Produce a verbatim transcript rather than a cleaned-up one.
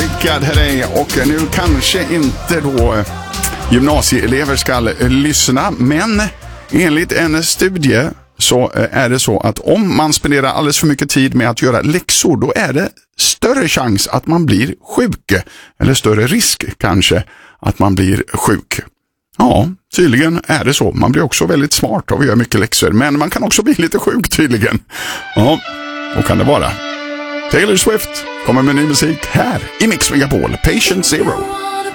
Breakad här är, och nu kanske inte då gymnasieelever ska lyssna, men enligt en studie så är det så att om man spenderar alldeles för mycket tid med att göra läxor, då är det större chans att man blir sjuk, eller större risk kanske att man blir sjuk. Ja, tydligen är det så. Man blir också väldigt smart av att göra mycket läxor, men man kan också bli lite sjuk tydligen. Ja, och kan det vara. Taylor Swift kommer med ny musik här i Mix Megapol, Patient Zero.